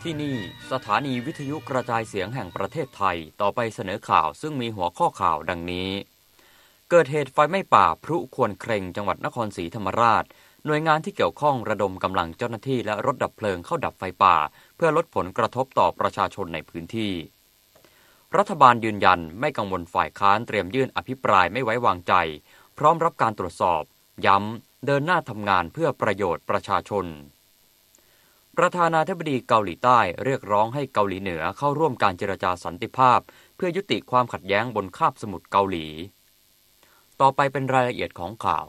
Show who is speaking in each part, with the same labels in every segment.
Speaker 1: ที่นี่สถานีวิทยุกระจายเสียงแห่งประเทศไทยต่อไปเสนอข่าวซึ่งมีหัวข้อข่าวดังนี้เกิดเหตุไฟไหม้ป่าพลุควรเคร่งจังหวัดนครศรีธรรมราชหน่วยงานที่เกี่ยวข้องระดมกำลังเจ้าหน้าที่และรถดับเพลิงเข้าดับไฟป่าเพื่อลดผลกระทบต่อประชาชนในพื้นที่รัฐบาลยืนยันไม่กังวลฝ่ายค้านเตรียมยื่นอภิปรายไม่ไว้วางใจพร้อมรับการตรวจสอบย้ำเดินหน้าทำงานเพื่อประโยชน์ประชาชนประธานาธิบดีเกาหลีใต้เรียกร้องให้เกาหลีเหนือเข้าร่วมการเจรจาสันติภาพเพื่อยุติความขัดแย้งบนคาบสมุทรเกาหลีต่อไปเป็นรายละเอียดของข่าว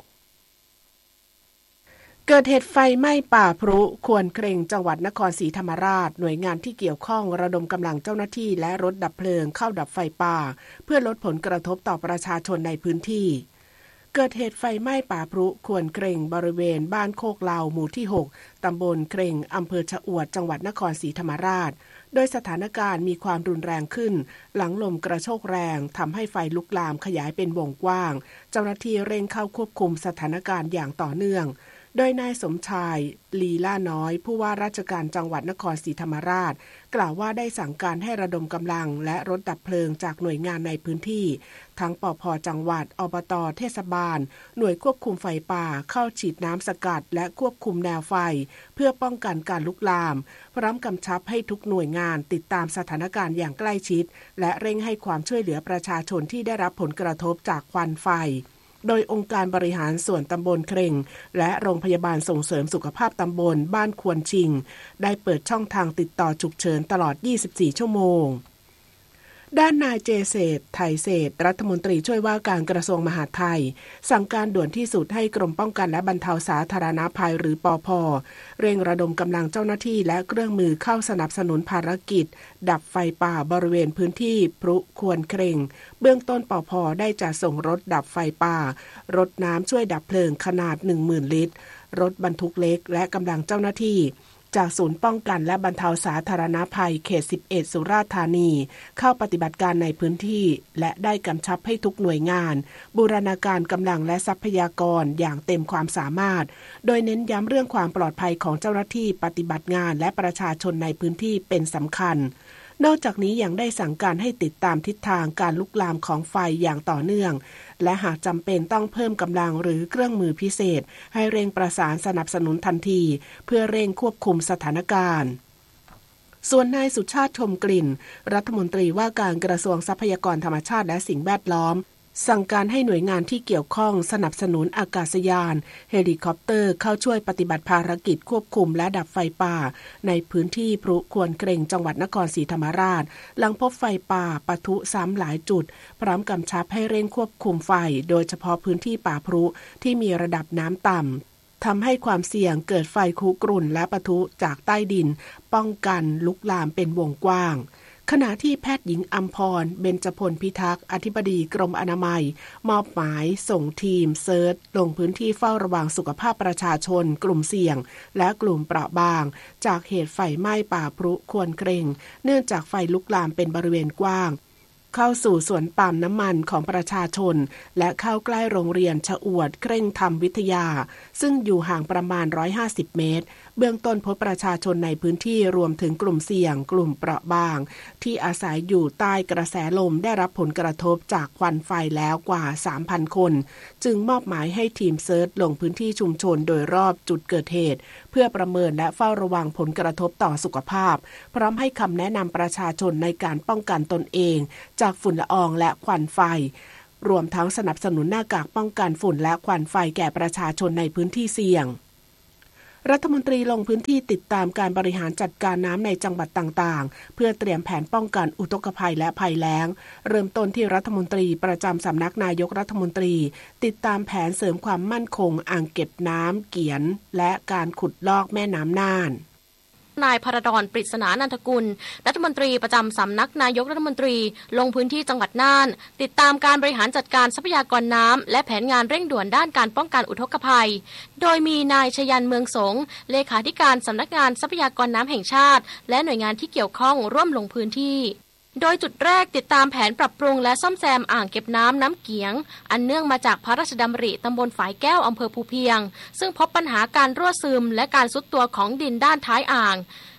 Speaker 2: เกิดเหตุไฟไหม้ป่าพลุควรเคร่งจังหวัดนครศรีธรรมราชหน่วยงานที่เกี่ยวข้องระดมกำลังเจ้าหน้าที่และรถดับเพลิงเข้าดับไฟป่าเพื่อลดผลกระทบต่อประชาชนในพื้นที่เกิดเหตุไฟไหม้ป่าพลุควรเคร่งบริเวณบ้านโคกเหลาหมู่ที่6ตำบลเคร่งอำเภอชะอวดจังหวัดนครศรีธรรมราชโดยสถานการณ์มีความรุนแรงขึ้นหลังลมกระโชกแรงทำให้ไฟลุกลามขยายเป็นวงกว้างเจ้าหน้าที่เร่งเข้าควบคุมสถานการณ์อย่างต่อเนื่องโดยนายสมชายลีล่าน้อยผู้ว่าราชการจังหวัดนครศรีธรรมราชกล่าวว่าได้สั่งการให้ระดมกำลังและรถดับเพลิงจากหน่วยงานในพื้นที่ทั้งปภ.จังหวัดอบต.เทศบาลหน่วยควบคุมไฟป่าเข้าฉีดน้ำสกัดและควบคุมแนวไฟเพื่อป้องกันการลุกลามพร้อมกำชับให้ทุกหน่วยงานติดตามสถานการณ์อย่างใกล้ชิดและเร่งให้ความช่วยเหลือประชาชนที่ได้รับผลกระทบจากควันไฟโดยองค์การบริหารส่วนตำบลเคร่งและโรงพยาบาลส่งเสริมสุขภาพตำบลบ้านควรชิงได้เปิดช่องทางติดต่อฉุกเฉินตลอด 24 ชั่วโมงด้านนายเจเศรษฐ์ไทยเศรษฐ์รัฐมนตรีช่วยว่าการกระทรวงมหาดไทยสั่งการด่วนที่สุดให้กรมป้องกันและบรรเทาสาธารณภัยหรือปภ.เร่งระดมกำลังเจ้าหน้าที่และเครื่องมือเข้าสนับสนุนภารกิจดับไฟป่าบริเวณพื้นที่พลุควรเคร่งเบื้องต้นปภ.ได้จัดส่งรถดับไฟป่ารถน้ำช่วยดับเพลิงขนาด 10,000 ลิตรรถบรรทุกเล็กและกำลังเจ้าหน้าที่จากศูนย์ป้องกันและบรรเทาสาธารณภัยเขต 11 สุราษฎร์ธานีเข้าปฏิบัติการในพื้นที่และได้กำชับให้ทุกหน่วยงานบูรณาการกำลังและทรัพยากรอย่างเต็มความสามารถโดยเน้นย้ำเรื่องความปลอดภัยของเจ้าหน้าที่ปฏิบัติงานและประชาชนในพื้นที่เป็นสำคัญนอกจากนี้ยังได้สั่งการให้ติดตามทิศทางการลุกลามของไฟอย่างต่อเนื่องและหากจำเป็นต้องเพิ่มกำลังหรือเครื่องมือพิเศษให้เร่งประสานสนับสนุนทันทีเพื่อเร่งควบคุมสถานการณ์ส่วนนายสุชาติชมกลิ่นรัฐมนตรีว่าการกระทรวงทรัพยากรธรรมชาติและสิ่งแวดล้อมสั่งการให้หน่วยงานที่เกี่ยวข้องสนับสนุนอากาศยานเฮลิคอปเตอร์เข้าช่วยปฏิบัติภารกิจควบคุมและดับไฟป่าในพื้นที่พลุควรเคร่งจังหวัดนครศรีธรรมราชหลังพบไฟป่าปะทุซ้ำหลายจุดพร้อมกำชับให้เร่งควบคุมไฟโดยเฉพาะพื้นที่ป่าพลุที่มีระดับน้ำต่ำทำให้ความเสี่ยงเกิดไฟคุกรุ่นและปะทุจากใต้ดินป้องกันลุกลามเป็นวงกว้างขณะที่แพทย์หญิงอัมพรเบญจพลพิทักษ์อธิบดีกรมอนามัยมอบหมายส่งทีมเซิร์ชลงพื้นที่เฝ้าระวังสุขภาพประชาชนกลุ่มเสี่ยงและกลุ่มเปราะบางจากเหตุไฟไหม้ป่าพลุควรเคร่งเนื่องจากไฟลุกลามเป็นบริเวณกว้างเข้าสู่สวนปาล์มน้ำมันของประชาชนและเข้าใกล้โรงเรียนชะอวดเคร่งธรรมวิทยาซึ่งอยู่ห่างประมาณ150 เมตรเบื้องต้นพบประชาชนในพื้นที่รวมถึงกลุ่มเสี่ยงกลุ่มเปราะบางที่อาศัยอยู่ใต้กระแสลมได้รับผลกระทบจากควันไฟแล้วกว่า 3,000 คนจึงมอบหมายให้ทีมเซิร์ชลงพื้นที่ชุมชนโดยรอบจุดเกิดเหตุเพื่อประเมินและเฝ้าระวังผลกระทบต่อสุขภาพพร้อมให้คำแนะนำประชาชนในการป้องกันตนเองจากฝุ่นละอองและควันไฟรวมทั้งสนับสนุนหน้ากากป้องกันฝุ่นและควันไฟแก่ประชาชนในพื้นที่เสี่ยงรัฐมนตรีลงพื้นที่ติดตามการบริหารจัดการน้ำในจังหวัดต่างๆเพื่อเตรียมแผนป้องกันอุทกภัยและภัยแล้งเริ่มต้นที่รัฐมนตรีประจำสำนักนายกรัฐมนตรีติดตามแผนเสริมความมั่นคงอ่างเก็บน้ำเกียนและการขุดลอกแม่น้ำน่าน
Speaker 3: นายพรดร ปริศนานันทกุลรัฐมนตรีประจำสำนักนายกรัฐมนตรีลงพื้นที่จังหวัดน่านติดตามการบริหารจัดการทรัพยากรน้ำและแผนงานเร่งด่วนด้านการป้องกันอุทกภัยโดยมีนายชยันเมืองสงเลขาธิการสำนักงานทรัพยากรน้ำแห่งชาติและหน่วยงานที่เกี่ยวข้องร่วมลงพื้นที่ โดยจุดแรกติดตามแผนปรับปรุงและซ่อมแซมอ่างเก็บน้ำน้ำเกียงอันเนื่องมาจากพระราชดำริตำบลฝายแก้วอำเภอภูเพียงซึ่งพบปัญหาการรั่วซึมและการทรุดตัวของดินด้านท้ายอ่าง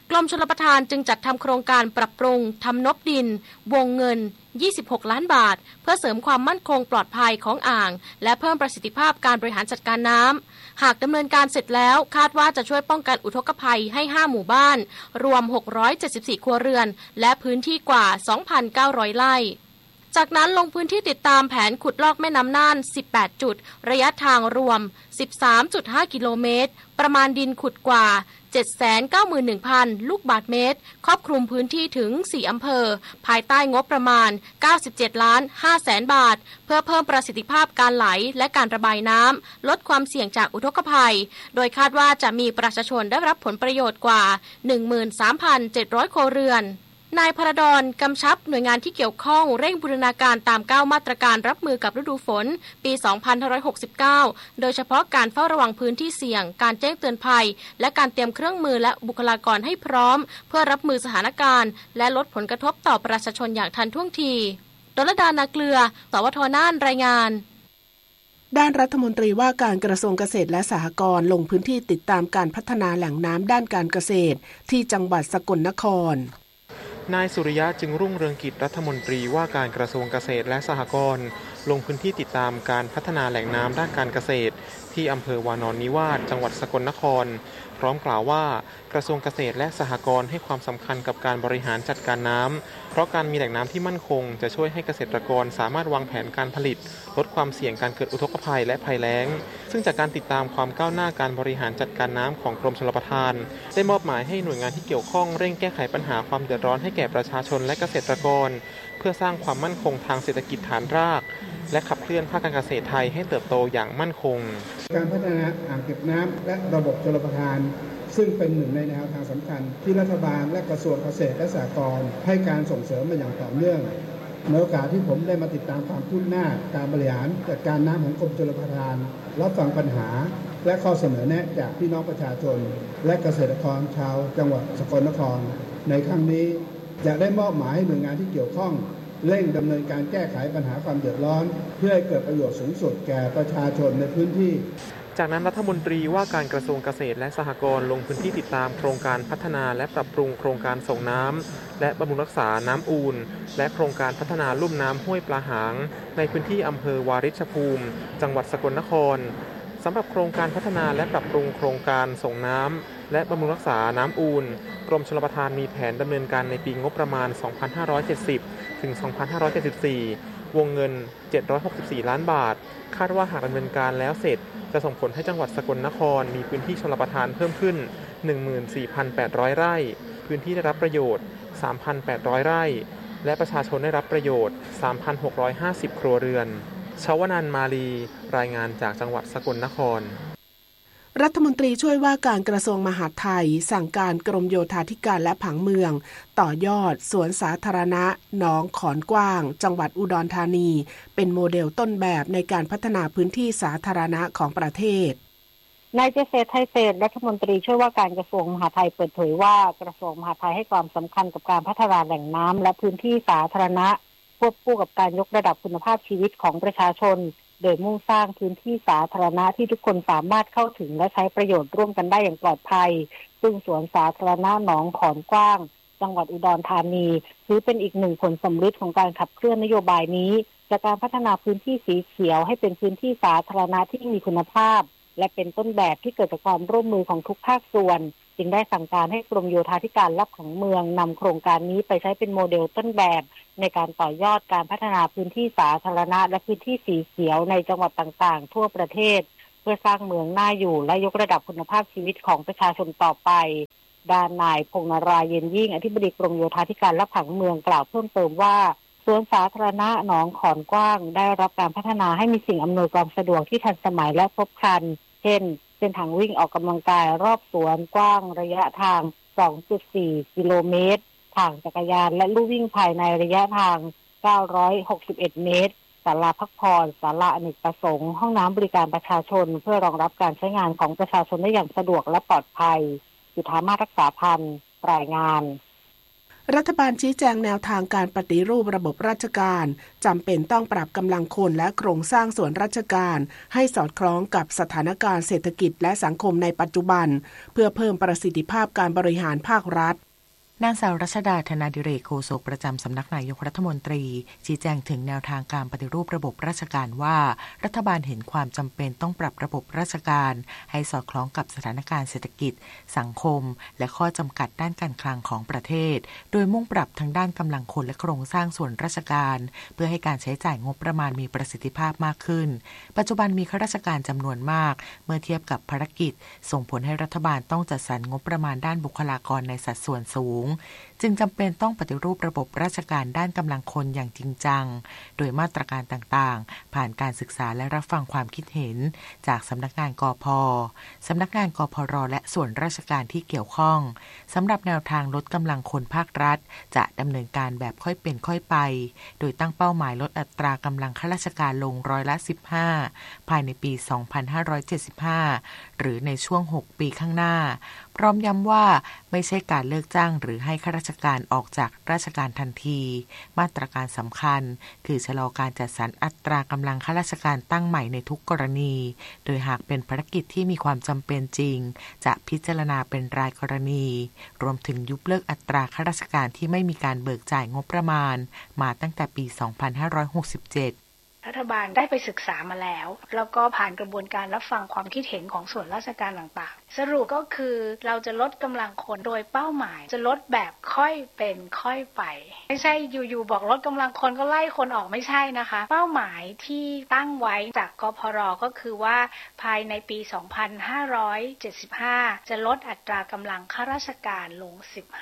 Speaker 3: กรมชลประทานจึงจัดทำโครงการปรับปรุงทำนบดินวงเงิน26 ล้านบาทเพื่อเสริมความมั่นคงปลอดภัยของอ่างและเพิ่มประสิทธิภาพการบริหารจัดการน้ำหากดำเนินการเสร็จแล้วคาดว่าจะช่วยป้องกันอุทกภัยให้5หมู่บ้านรวม674ครัวเรือนและพื้นที่กว่า 2,900 ไร่จากนั้นลงพื้นที่ติดตามแผนขุดลอกแม่น้ำน่าน18จุดระยะทางรวม 13.5 กิโลเมตรประมาณดินขุดกว่า 791,000 ลูกบาศก์เมตรครอบคลุมพื้นที่ถึง4อำเภอภายใต้งบประมาณ 97,500,000 บาทเพื่อเพิ่มประสิทธิภาพการไหลและการระบายน้ำลดความเสี่ยงจากอุทกภัยโดยคาดว่าจะมีประชาชนได้รับผลประโยชน์กว่า 13,700 ครัวเรือนนายพรดรกำชับหน่วยงานที่เกี่ยวข้องเร่งบูรณาการตาม9มาตรการรับมือกับฤดูฝนปี 2569 โดยเฉพาะการเฝ้าระวังพื้นที่เสี่ยงการแจ้งเตือนภัยและการเตรียมเครื่องมือและบุคลากรให้พร้อมเพื่อรับมือสถานการณ์และลดผลกระทบต่อประชาชนอย่างทันท่วงทีดลดานาเกลือสวทน่านรายงาน
Speaker 2: ด้านรัฐมนตรีว่าการกระทรวงเกษตรและสหกรณ์ลงพื้นที่ติดตามการพัฒนาแหล่งน้ำด้านการเกษตรที่จังหวัดสกลนคร
Speaker 4: นายสุริยะจึงรุ่งเรืองกิจรัฐมนตรีว่าการกระทรวงเกษตรและสหกรณ์ลงพื้นที่ติดตามการพัฒนาแหล่งน้ำด้านการเกษตรที่อำเภอวานอนนิวาสจังหวัดสกลนครพร้อมกล่าวว่ากระทรวงเกษตรและสหกรณ์ให้ความสำคัญกับการบริหารจัดการน้ำเพราะการมีแหล่งน้ำที่มั่นคงจะช่วยให้เกษตรกรสามารถวางแผนการผลิตลดความเสี่ยงการเกิดอุทกภัยและภัยแล้งซึ่งจากการติดตามความก้าวหน้าการบริหารจัดการน้ำของกรมชลประทานได้มอบหมายให้หน่วยงานที่เกี่ยวข้องเร่งแก้ไขปัญหาความเดือดร้อนให้แก่ประชาชนและเกษตรกรเพื่อสร้างความมั่นคงทางเศรษฐกิจฐานรากและขับเคลื่อนภาคการเกษตรไทยให้เติบโตอย่างมั่นคง
Speaker 5: การพัฒนาอ่างเก็บน้ำและระบบชลประทานซึ่งเป็นหนึ่งในแนวทางสำคัญที่รัฐบาลและกระทรวงเกษตรและสหกรณ์ให้การส่งเสริมมาอย่างต่อเนื่องในโอกาสที่ผมได้มาติดตามความคืบหน้าการบริหารจัดการน้ำของกรมชลประทานรับฟังปัญหาและข้อเสนอแนะจากพี่น้องประชาชนและเกษตรกรชาวจังหวัดสกลนครในครั้งนี้จะได้มอบหมายให้หน่วยงานที่เกี่ยวข้องเร่งดำเนินการแก้ไขปัญหาความเดือดร้อนเพื่อให้เกิดประโยชน์สูงสุดแก่ประชาชนในพื้นที่
Speaker 4: จากนั้นรัฐมนตรีว่าการกระทรวงเกษตรและสหกรณ์ลงพื้นที่ติดตามโครงการพัฒนาและปรับปรุงโครงการส่งน้ำและบำรุงรักษาน้ำอู่นและโครงการพัฒนาลุ่มน้ำห้วยปลาหางในพื้นที่อำเภอวาริชภูมิจังหวัดสกลนครสำหรับโครงการพัฒนาและปรับปรุงโครงการส่งน้ำและบำรุงรักษาน้ำอู่นกรมชลประทานมีแผนดำเนินการในปีงบประมาณ 2570 ถึง 2574 วงเงิน 764 ล้านบาทคาดว่าหากดำเนินการแล้วเสร็จจะส่งผลให้จังหวัดสกลนครมีพื้นที่ชลประทานเพิ่มขึ้น 14,800 ไร่พื้นที่ได้รับประโยชน์ 3,800 ไร่และประชาชนได้รับประโยชน์ 3,650 ครัวเรือนชวนันท์มาลีรายงานจากจังหวัดสกลนคร
Speaker 2: รัฐมนตรีช่วยว่าการกระทรวงมหาดไทยสั่งการกรมโยธาธิการและผังเมืองต่อยอดสวนสาธารณะหนองขอนกว้างจังหวัดอุดรธานีเป็นโมเดลต้นแบบในการพัฒนาพื้นที่สาธารณะของประเทศ
Speaker 6: นายเจษฎ์ไทยเศรษฐ์รัฐมนตรีช่วยว่าการกระทรวงมหาดไทยเปิดเผยว่ากระทรวงมหาดไทยให้ความสำคัญกับการพัฒนาแหล่งน้ำและพื้นที่สาธารณะควบคู่กับการยกระดับคุณภาพชีวิตของประชาชนโดยมุ่งสร้างพื้นที่สาธารณะที่ทุกคนสามารถเข้าถึงและใช้ประโยชน์ร่วมกันได้อย่างปลอดภัยซึ่งสวนสาธารณะหนองขอนกว้างจังหวัดอุดรธานีถือเป็นอีกหนึ่งผลสำฤทธิ์ของการขับเคลื่อนนโยบายนี้จากการพัฒนาพื้นที่สีเขียวให้เป็นพื้นที่สาธารณะที่มีคุณภาพและเป็นต้นแบบที่เกิดจากความร่วมมือของทุกภาคส่วนจึงได้สั่งการให้กรมโยธาธิการและผังเมืองนำโครงการนี้ไปใช้เป็นโมเดลต้นแบบในการต่อยอดการพัฒนาพื้นที่สาธารณะและพื้นที่สีเขียวในจังหวัดต่างๆทั่วประเทศเพื่อสร้างเมืองน่าอยู่และยกระดับคุณภาพชีวิตของประชาชนต่อไปด้านนายพงษ์นรายณ์เย็นยิ่งอธิบดีกรมโยธาธิการและผังเมืองกล่าวเพิ่มเติมว่าสวนสาธารณะหนองขอนกว้างได้รับการพัฒนาให้มีสิ่งอำนวยความสะดวกที่ทันสมัยและครบครันเช่นเส้นทางวิ่งออกกำลังกายรอบสวนกว้างระยะทาง 2.4 กิโลเมตรทางจักรยานและลู่วิ่งภายในระยะทาง 961 เมตรศาลาพักผ่อนศาลาอเนกประสงค์ห้องน้ำบริการประชาชนเพื่อรองรับการใช้งานของประชาชนได้อย่างสะดวกและปลอดภัยจุฑามาศรักษาพันธ์รายงาน
Speaker 2: รัฐบาลชี้แจงแนวทางการปฏิรูประบบราชการจำเป็นต้องปรับกำลังคนและโครงสร้างส่วนราชการให้สอดคล้องกับสถานการณ์เศรษฐกิจและสังคมในปัจจุบันเพื่อเพิ่มประสิทธิภาพการบริหารภาครัฐ
Speaker 7: นางสาวรัชดาธนาดิเรกโฆษกประจำสำนักนายกรัฐมนตรีชี้แจงถึงแนวทางการปฏิรูประบบราชการว่ารัฐบาลเห็นความจำเป็นต้องปรับระบบราชการให้สอดคล้องกับสถานการณ์เศรษฐกิจสังคมและข้อจำกัดด้านการคลังของประเทศโดยมุ่งปรับทั้งด้านกำลังคนและโครงสร้างส่วนราชการเพื่อให้การใช้จ่ายงบประมาณมีประสิทธิภาพมากขึ้นปัจจุบันมีข้าราชการจำนวนมากเมื่อเทียบกับภารกิจส่งผลให้รัฐบาลต้องจัดสรรงบประมาณด้านบุคลากรในสัดส่วนสูงจึงจำเป็นต้องปฏิรูประบบราชการด้านกำลังคนอย่างจริงจังโดยมาตรการต่างๆผ่านการศึกษาและรับฟังความคิดเห็นจากสำนักงานกพ.สำนักงานกพร.และส่วนราชการที่เกี่ยวข้องสำหรับแนวทางลดกำลังคนภาครัฐจะดำเนินการแบบค่อยเป็นค่อยไปโดยตั้งเป้าหมายลดอัตรากำลังข้าราชการลง15%ภายในปี 2575 หรือในช่วง 6 ปีข้างหน้าพร้อมย้ำว่าไม่ใช่การเลิกจ้างหรือให้ข้าราชการออกจากราชการทันทีมาตรการสำคัญคือชะลอการจัดสรรอัตรากำลังข้าราชการตั้งใหม่ในทุกกรณีโดยหากเป็นภารกิจที่มีความจำเป็นจริงจะพิจารณาเป็นรายกรณีรวมถึงยุบเลิกอัตราข้าราชการที่ไม่มีการเบิกจ่ายงบประมาณมาตั้งแต่ปี 2567
Speaker 8: รัฐบาลได้ไปศึกษามาแล้วก็ผ่านกระบวนการรับฟังความคิดเห็นของส่วนราชการต่างๆสรุปก็คือเราจะลดกำลังคนโดยเป้าหมายจะลดแบบค่อยเป็นค่อยไปไม่ใช่อยู่ๆบอกลดกำลังคนก็ไล่คนออกไม่ใช่นะคะเป้าหมายที่ตั้งไว้จากกพร.ก็คือว่าภายในปี 2575 จะลดอัตรากำลังข้าราชการลง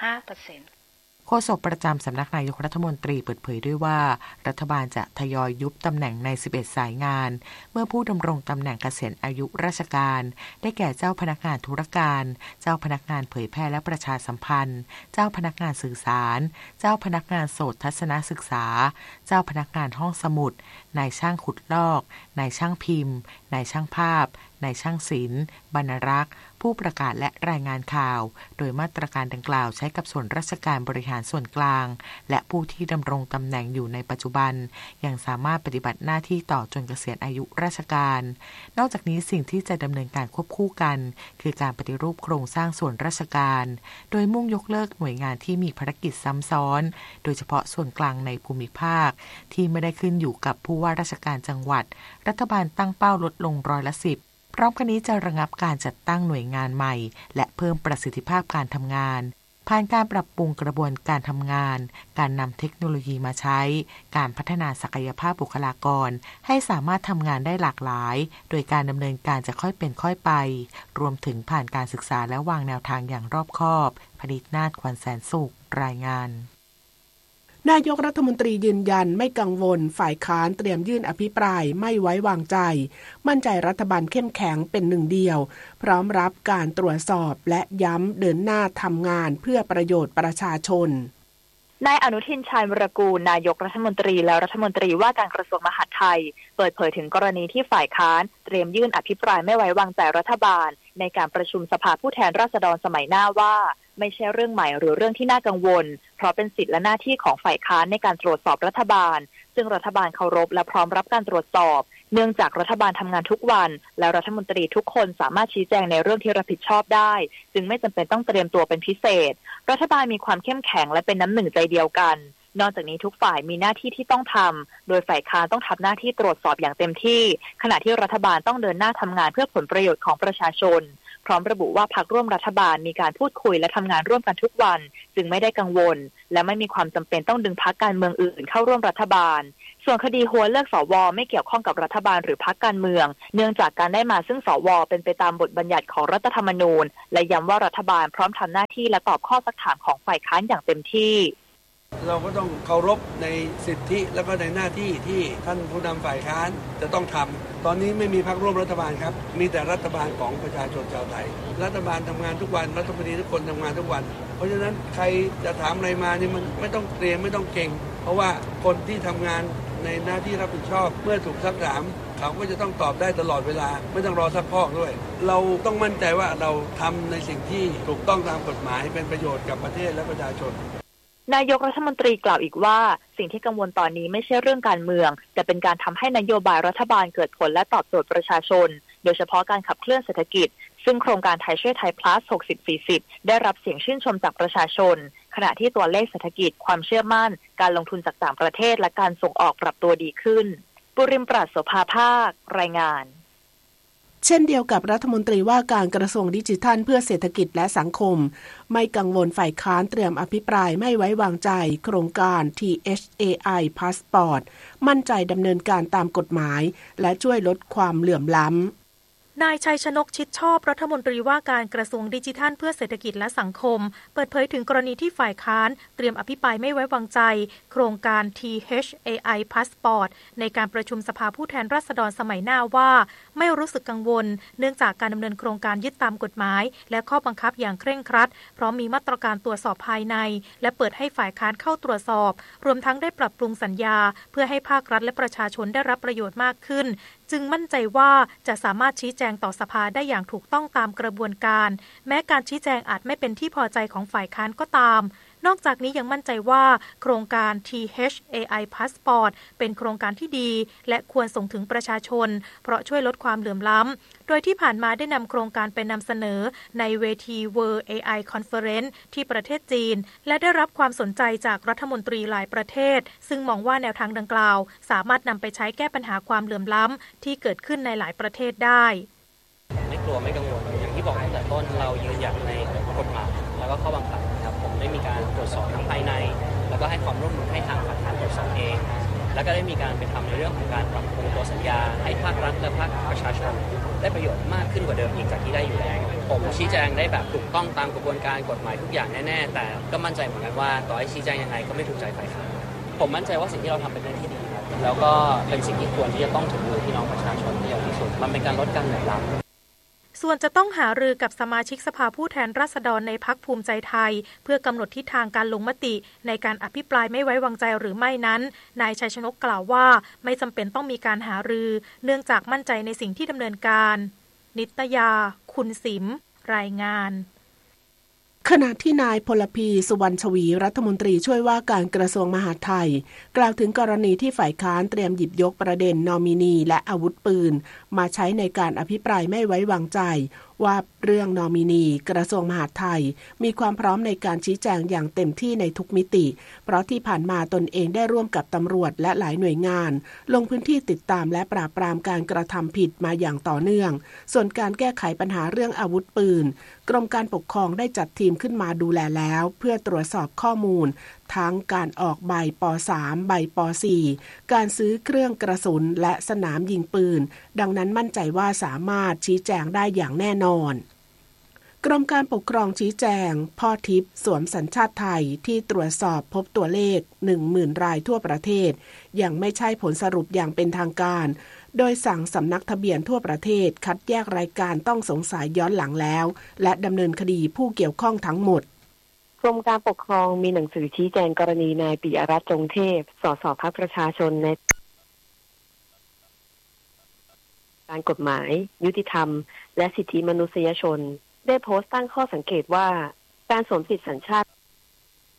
Speaker 8: 15%
Speaker 7: โฆษกประจำสำนักนายกรัฐมนตรีเปิดเผยด้วยว่ารัฐบาลจะทยอยยุบตำแหน่งใน11สายงานเมื่อผู้ดำรงตำแหน่งเกษียณอายุราชการได้แก่เจ้าพนักงานธุรการเจ้าพนักงานเผยแพร่และประชาสัมพันธ์เจ้าพนักงานสื่อสารเจ้าพนักงานโสตทัศนศึกษาเจ้าพนักงานห้องสมุดนายช่างขุดลอกนายช่างพิมพ์นายช่างภาพนายช่างศิลป์บรรณารักษ์ผู้ประกาศและรายงานข่าวโดยมาตรการดังกล่าวใช้กับส่วนราชการบริหารส่วนกลางและผู้ที่ดำรงตำแหน่งอยู่ในปัจจุบันยังสามารถปฏิบัติหน้าที่ต่อจนเกษียณอายุราชการนอกจากนี้สิ่งที่จะดำเนินการควบคู่กันคือการปฏิรูปโครงสร้างส่วนราชการโดยมุ่งยกเลิกหน่วยงานที่มีภารกิจซ้ำซ้อนโดยเฉพาะส่วนกลางในภูมิภาคที่ไม่ได้ขึ้นอยู่กับผู้ว่าราชการจังหวัดรัฐบาลตั้งเป้าลดลง10%พร้อมกันนี้จะระงับการจัดตั้งหน่วยงานใหม่และเพิ่มประสิทธิภาพการทำงานผ่านการปรับปรุงกระบวนการทำงานการนำเทคโนโลยีมาใช้การพัฒนาศักยภาพบุคลากรให้สามารถทำงานได้หลากหลายโดยการดำเนินการจะค่อยเป็นค่อยไปรวมถึงผ่านการศึกษาและวางแนวทางอย่างรอบคอบพนิษฐ์นาถ ขวัญแสนสุขรายงาน
Speaker 2: นายกรัฐมนตรียืนยันไม่กังวลฝ่ายค้านเตรียมยื่นอภิปรายไม่ไว้วางใจมั่นใจรัฐบาลเข้มแข็งเป็นหนึ่งเดียวพร้อมรับการตรวจสอบและย้ำเดินหน้าทำงานเพื่อประโยชน์ประชาชน
Speaker 9: นายอนุทิน ชาญวิรากูลนายกรัฐมนตรีและรัฐมนตรีว่าการกระทรวงมหาดไทยเปิดเผยถึงกรณีที่ฝ่ายค้านเตรียมยื่นอภิปรายไม่ไว้วางใจรัฐบาลในการประชุมสภาผู้แทนราษฎรสมัยหน้าว่าไม่ใช่เรื่องใหม่หรือเรื่องที่น่ากังวลเพราะเป็นสิทธิและหน้าที่ของฝ่ายค้านในการตรวจสอบรัฐบาลซึ่งรัฐบาลเคารพและพร้อมรับการตรวจสอบเนื่องจากรัฐบาลทำงานทุกวันและรัฐมนตรีทุกคนสามารถชี้แจงในเรื่องที่รับผิดชอบได้จึงไม่จำเป็นต้องเตรียมตัวเป็นพิเศษรัฐบาลมีความเข้มแข็งและเป็นน้ำหนึ่งใจเดียวกันนอกจากนี้ทุกฝ่ายมีหน้าที่ที่ต้องทำโดยฝ่ายค้านต้องทำหน้าที่ตรวจสอบอย่างเต็มที่ขณะที่รัฐบาลต้องเดินหน้าทำงานเพื่อผลประโยชน์ของประชาชนพร้อมระบุว่าพรรคร่วมรัฐบาลมีการพูดคุยและทำงานร่วมกันทุกวันจึงไม่ได้กังวลและไม่มีความจำเป็นต้องดึงพรรคการเมืองอื่นเข้าร่วมรัฐบาลส่วนคดีหัวเลือกสวไม่เกี่ยวข้องกับรัฐบาลหรือพรรคการเมืองเนื่องจากการได้มาซึ่งสวเป็นไปตามบทบัญญัติของรัฐธรรมนูญและย้ำว่ารัฐบาลพร้อมทำหน้าที่และตอบข้อซักถามของฝ่ายค้านอย่างเต็มที่
Speaker 10: เราก็ต้องเคารพในสิทธิและก็ในหน้าที่ที่ท่านผู้นำฝ่ายค้านจะต้องทำตอนนี้ไม่มีพรรคร่วมรัฐบาลครับมีแต่รัฐบาลของประชาชนชาวไทยรัฐบาลทำงานทุกวันรัฐมนตรีทุกคนทำงานทุกวันเพราะฉะนั้นใครจะถามอะไรมานี่มันไม่ต้องเตรียมไม่ต้องเก่งเพราะว่าคนที่ทำงานในหน้าที่รับผิดชอบเมื่อถูกซักถามเขาก็จะต้องตอบได้ตลอดเวลาไม่ต้องรอซักพอกด้วยเราต้องมั่นใจว่าเราทำในสิ่งที่ถูกต้องตามกฎหมายเป็นประโยชน์กับประเทศและประชาชน
Speaker 9: นายกรัฐมนตรีกล่าวอีกว่าสิ่งที่กังวลตอนนี้ไม่ใช่เรื่องการเมืองแต่เป็นการทำให้นโยบายรัฐบาลเกิดผลและตอบโจทย์ประชาชนโดยเฉพาะการขับเคลื่อนเศรษฐกิจซึ่งโครงการไทยช่วยไทย plus 60-40 ได้รับเสียงชื่นชมจากประชาชนขณะที่ตัวเลขเศรษฐกิจความเชื่อมั่นการลงทุนจากต่างประเทศและการส่งออกปรับตัวดีขึ้นปุริมปราศโสภาภาครายงาน
Speaker 2: เช่นเดียวกับรัฐมนตรีว่าการกระทรวงดิจิทัลเพื่อเศรษฐกิจและสังคมไม่กังวลฝ่ายค้านเตรียมอภิปรายไม่ไว้วางใจโครงการ THAI Passport มั่นใจดำเนินการตามกฎหมายและช่วยลดความเหลื่อมล้ำ
Speaker 11: นายชัยชนกชิดชอบรัฐมนตรีว่าการกระทรวงดิจิทัลเพื่อเศรษฐกิจและสังคมเปิดเผยถึงกรณีที่ฝ่ายค้านเตรียมอภิปรายไม่ไว้วางใจโครงการ THAI Passport ในการประชุมสภาผู้แทนราษฎรสมัยหน้าว่าไม่รู้สึกกังวลเนื่องจากการดำเนินโครงการยึดตามกฎหมายและข้อบังคับอย่างเคร่งครัดพร้อมมีมาตรการตรวจสอบภายในและเปิดให้ฝ่ายค้านเข้าตรวจสอบรวมทั้งได้ปรับปรุงสัญญาเพื่อให้ภาครัฐและประชาชนได้รับประโยชน์มากขึ้นจึงมั่นใจว่าจะสามารถชี้แจงต่อสภาได้อย่างถูกต้องตามกระบวนการแม้การชี้แจงอาจไม่เป็นที่พอใจของฝ่ายค้านก็ตามนอกจากนี้ยังมั่นใจว่าโครงการ THAI Passport เป็นโครงการที่ดีและควรส่งถึงประชาชนเพราะช่วยลดความเหลื่อมล้ำโดยที่ผ่านมาได้นำโครงการไปนำเสนอในเวที World AI Conference ที่ประเทศจีนและได้รับความสนใจจากรัฐมนตรีหลายประเทศซึ่งมองว่าแนวทางดังกล่าวสามารถนำไปใช้แก้ปัญหาความเหลื่อมล้ำที่เกิดขึ้นในหลายประเทศได้
Speaker 12: ไม่กลัวไม่กังวลอย่างที่บอกตั้งแต่ต้นเรายืนหยัดในกฎหมายแล้วก็ข้อบังคับนะครับผมได้มีการตรวจสอบทั้งภายในแล้วก็ให้ความร่วมมือให้ทางฝ่ายค้านตรวจสอบเองแล้วก็ได้มีการไปทำในเรื่องของการปรับปรุงตัวสัญญาให้ภาครัฐและภาคประชาชนได้ประโยชน์มากขึ้นกว่าเดิมอีกจากที่ได้อยู่แล้วผมชี้แจงได้แบบถูกต้องตามกระบวนการกฎหมายทุกอย่างแน่ๆแต่ก็มั่นใจเหมือนกันว่าต่อให้ชี้แจงยังไงก็ไม่ถูกใจฝ่ายค้านผมมั่นใจว่าสิ่งที่เราทำเป็นเรื่องที่ดีแล้วก็เป็นสิ่งที่ควรที่จะต้องถึงมือพี่น้องประชาชนที่อย่างที่สุดมันเป็นการลดการเหลื่อมล้ำ
Speaker 11: ส่วนจะต้องหารือกับสมาชิกสภาผู้แทนราษฎรในพรรคภูมิใจไทยเพื่อกำหนดทิศทางการลงมติในการอภิปรายไม่ไว้วางใจหรือไม่นั้นนายชัยชนกกล่าวว่าไม่จำเป็นต้องมีการหารือเนื่องจากมั่นใจในสิ่งที่ดำเนินการนิตยาคุณสิมรายงาน
Speaker 2: ขณะที่นายพลพีสุวรรณชวีรัฐมนตรีช่วยว่าการกระทรวงมหาดไทยกล่าวถึงกรณีที่ฝ่ายค้านเตรียมหยิบยกประเด็นนอมินีและอาวุธปืนมาใช้ในการอภิปรายไม่ไว้วางใจว่าเรื่องนอมินีกระทรวงมหาดไทยมีความพร้อมในการชี้แจงอย่างเต็มที่ในทุกมิติเพราะที่ผ่านมาตนเองได้ร่วมกับตำรวจและหลายหน่วยงานลงพื้นที่ติดตามและปราบปรามการกระทำผิดมาอย่างต่อเนื่องส่วนการแก้ไขปัญหาเรื่องอาวุธปืนกรมการปกครองได้จัดทีมขึ้นมาดูแลแล้วเพื่อตรวจสอบข้อมูลทั้งการออกใบป.3 ใบป.4 การซื้อเครื่องกระสุนและสนามยิงปืนดังนั้นมั่นใจว่าสามารถชี้แจงได้อย่างแน่นอนกรมการปกครองชี้แจงพ่อทิพย์สวมสัญชาติไทยที่ตรวจสอบพบตัวเลข 10,000 รายทั่วประเทศยังไม่ใช่ผลสรุปอย่างเป็นทางการโดยสั่งสำนักทะเบียนทั่วประเทศคัดแยกรายการต้องสงสัยย้อนหลังแล้วและดำเนินคดีผู้เกี่ยวข้องทั้งหมด
Speaker 6: กรมการปกครองมีหนังสือชี้แจงกรณีนายปิยรัตน์จงเทพสสพรรคประชาชนในการกฎหมายยุติธรรมและสิทธิมนุษยชนได้โพสต์ตั้งข้อสังเกตว่าการสวมสิทธิสัญชาติ